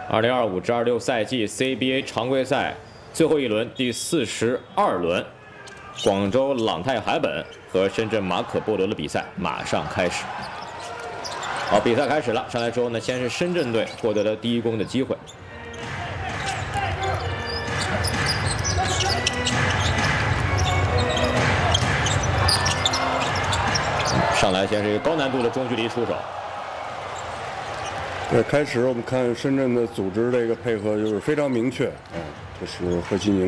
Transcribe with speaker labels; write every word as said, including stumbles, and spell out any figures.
Speaker 1: 二零二五至二六赛季 C B A 常规赛最后一轮第四十二轮，广州朗泰海本和深圳马可波罗的比赛马上开始。好，比赛开始了。上来之后呢，先是深圳队获得了第一攻的机会。上来先是一个高难度的中距离出手。
Speaker 2: 对，开始我们看深圳的组织这个配合就是非常明确，嗯，这是何其宁。